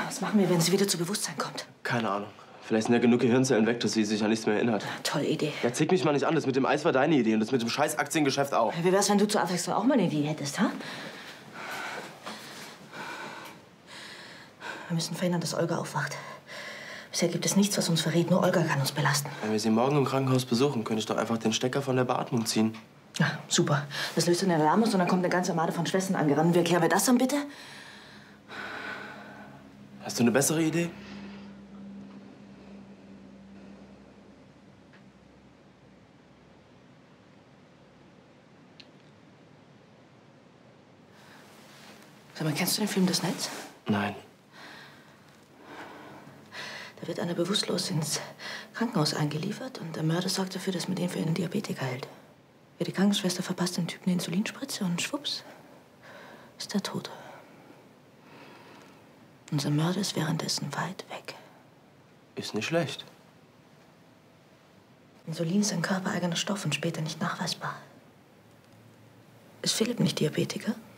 Was machen wir, wenn sie wieder zu Bewusstsein kommt? Keine Ahnung. Vielleicht sind ja genug Gehirnzellen weg, dass sie sich an nichts mehr erinnert. Tolle Idee. Ja, zick mich mal nicht an. Das mit dem Eis war deine Idee und das mit dem scheiß Aktiengeschäft auch. Wie wär's, wenn du zur Abwechslung auch mal eine Idee hättest, ha? Wir müssen verhindern, dass Olga aufwacht. Bisher gibt es nichts, was uns verrät. Nur Olga kann uns belasten. Wenn wir sie morgen im Krankenhaus besuchen, könnte ich doch einfach den Stecker von der Beatmung ziehen. Ja, super. Das löst den Alarm aus und dann kommt eine ganze Armade von Schwestern angerannt. Wie erklären wir das dann bitte? Hast du eine bessere Idee? Sag mal, kennst du den Film Das Netz? Nein. Da wird einer bewusstlos ins Krankenhaus eingeliefert und der Mörder sorgt dafür, dass man den für einen Diabetiker hält. Ja, die Krankenschwester verpasst dem Typen eine Insulinspritze und schwupps ist er tot. Unser Mörder ist währenddessen weit weg. Ist nicht schlecht. Insulin ist ein körpereigener Stoff und später nicht nachweisbar. Ist Philipp nicht Diabetiker?